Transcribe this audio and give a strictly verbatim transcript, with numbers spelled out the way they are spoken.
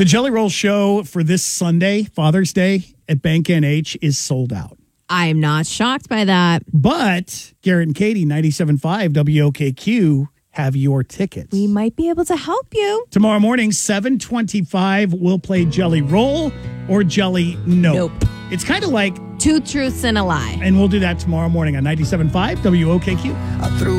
The Jelly Roll show for this Sunday, Father's Day, at Bank N H is sold out. I'm not shocked by that. But Garrett and Katie, ninety-seven point five W O K Q, have your tickets. We might be able to help you. Tomorrow morning, seven twenty-five, we'll play Jelly Roll or Jelly Nope. Nope. It's kind of like Two truths and a lie. And we'll do that tomorrow morning on ninety-seven point five W O K Q. I threw